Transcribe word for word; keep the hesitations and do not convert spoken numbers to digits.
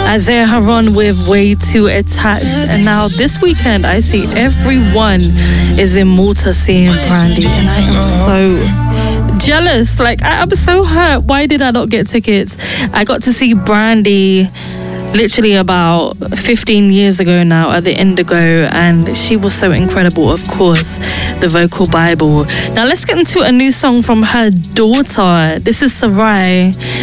Isaiah Haron with Way Too Attached. And now this weekend, I see everyone is in Malta seeing Brandy, and I am so jealous. Like, I, I'm so hurt. Why did I not get tickets? I got to see Brandy literally about fifteen years ago now at the Indigo, and she was so incredible. Of course, the vocal Bible. Now let's get into a new song from her daughter. This is Sarai